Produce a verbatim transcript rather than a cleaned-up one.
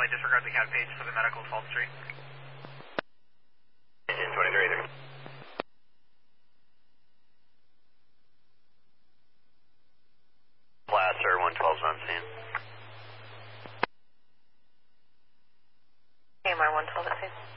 Valley, disregard the cat page for the medical twelfth Street. Engine twenty-three there. Placer, one twelve's on scene. A M R one twelve at scene.